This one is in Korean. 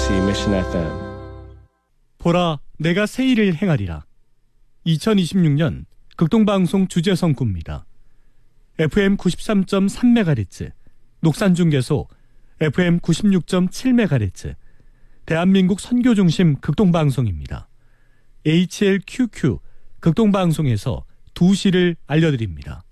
KBC Mission FM. 보라, 내가 새 일을 행하리라. 2026년 극동방송 주제성구입니다. FM 93.3MHz, 녹산중계소 FM 96.7MHz, 대한민국 선교중심 극동방송입니다. HLQQ 극동방송에서 2시를 알려드립니다.